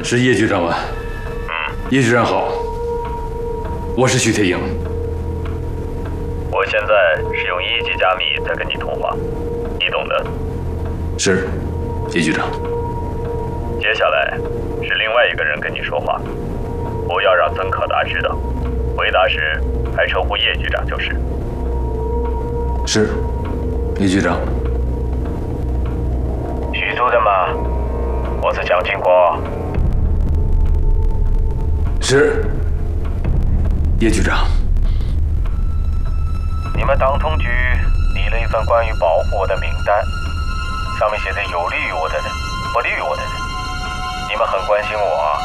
是叶局长吗？叶局长好，我是徐铁营。 我现在是用1级加密在跟你通话，你懂的。 是，叶局长。 接下来是另外一个人跟你说话，不要让曾可达知道。回答时还称呼叶局长就是。 是，叶局长。 许主任吗？我是蒋经国。 是，叶局长。 你们党通局拟了一份关于保护我的名单，上面写着有利于我的人，不利于我的人。你们很关心我啊。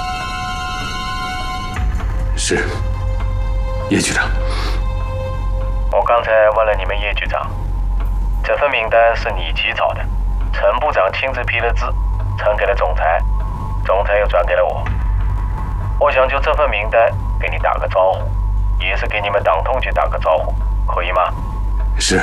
是，叶局长。 我刚才问了你们叶局长，这份名单是你起草的，陈部长亲自批了字，呈给了总裁，总裁又转给了我。我想就这份名单给你打个招呼，也是给你们党通局打个招呼，可以吗？ 是。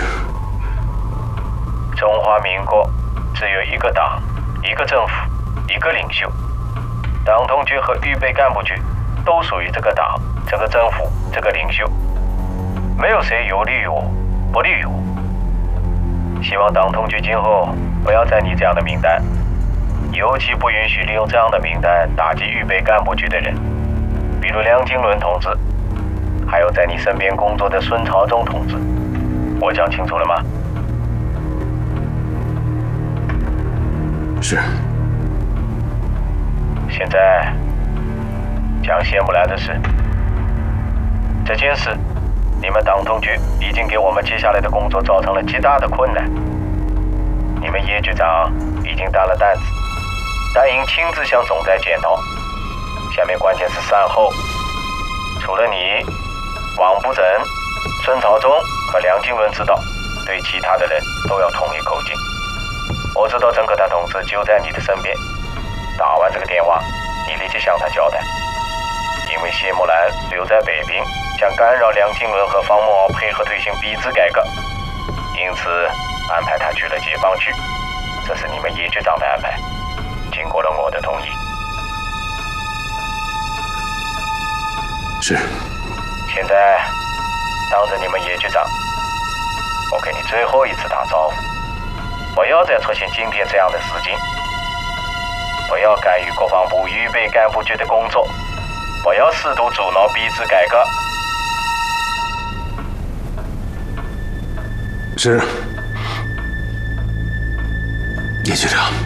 中华民国只有一个党、一个政府、一个领袖，党通局和预备干部局都属于这个党、这个政府、这个领袖，没有谁有利于我，不利于我。希望党通局今后不要再拟这样的名单，尤其不允许利用这样的名单打击预备干部局的人，比如梁金伦同志，还有在你身边工作的孙朝忠同志。我讲清楚了吗？ 是。 现在讲谢木兰的事，这件事你们党通局已经给我们接下来的工作造成了极大的困难。你们叶局长已经担了担子，但应亲自向总裁检讨。下面关键是善后，除了你、王布珍、孙朝忠和梁金伦知道，对其他的人都要统一口径。我知道曾可达同志就在你的身边，打完这个电话，你立即向他交代。因为谢木兰留在北平，想干扰梁金伦和方梦敖配合推行币制改革，因此安排他去了解放区。这是你们叶局长的安排，经过了我的同意。 是。 现在当着你们叶局长，我给你最后一次打招呼，不要再出现今天这样的事情，不要干预国防部预备干部局的工作，不要试图阻挠币制改革。 是，叶局长。